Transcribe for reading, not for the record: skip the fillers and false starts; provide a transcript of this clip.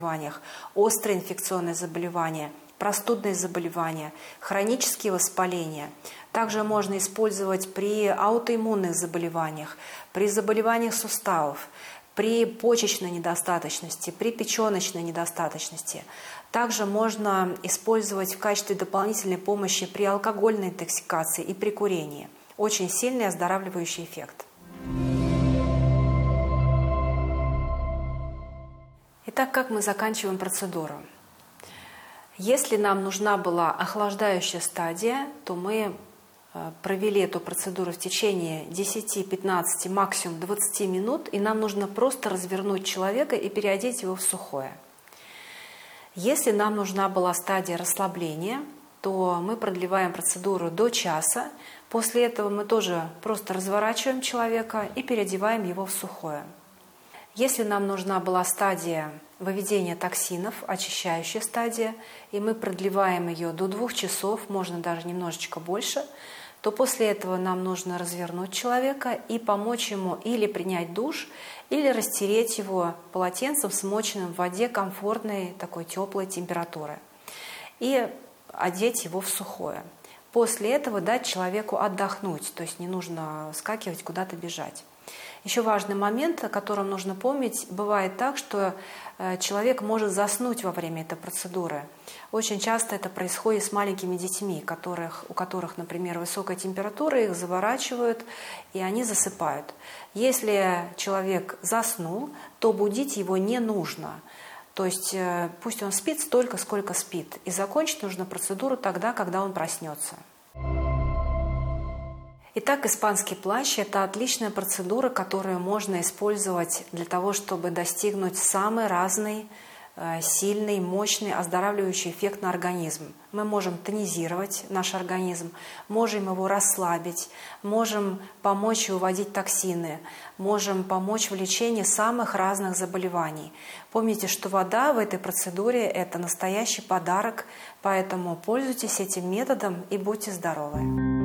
острые инфекционные заболевания, простудные заболевания, хронические воспаления. Также можно использовать при аутоиммунных заболеваниях, при заболеваниях суставов, при почечной недостаточности, при печеночной недостаточности. Также можно использовать в качестве дополнительной помощи при алкогольной интоксикации и при курении. Очень сильный оздоравливающий эффект. Итак, как мы заканчиваем процедуру? Если нам нужна была охлаждающая стадия, то мы провели эту процедуру в течение 10-15, максимум 20 минут, и нам нужно просто развернуть человека и переодеть его в сухое. Если нам нужна была стадия расслабления, то мы продлеваем процедуру до часа. После этого мы тоже просто разворачиваем человека и переодеваем его в сухое. Если нам нужна была стадия выведения токсинов, очищающая стадия, и мы продлеваем ее до 2 часов, можно даже немножечко больше, то после этого нам нужно развернуть человека и помочь ему или принять душ, или растереть его полотенцем, смоченным в воде комфортной, такой теплой температуры, и одеть его в сухое. После этого дать человеку отдохнуть, то есть не нужно вскакивать, куда-то бежать. Еще важный момент, о котором нужно помнить, бывает так, что человек может заснуть во время этой процедуры. Очень часто это происходит с маленькими детьми, у которых, например, высокая температура, их заворачивают, и они засыпают. Если человек заснул, то будить его не нужно. То есть пусть он спит столько, сколько спит. И закончить нужно процедуру тогда, когда он проснется. Итак, испанский плащ – это отличная процедура, которую можно использовать для того, чтобы достигнуть самый разный, сильный, мощный, оздоравливающий эффект на организм. Мы можем тонизировать наш организм, можем его расслабить, можем помочь выводить токсины, можем помочь в лечении самых разных заболеваний. Помните, что вода в этой процедуре – это настоящий подарок, поэтому пользуйтесь этим методом и будьте здоровы.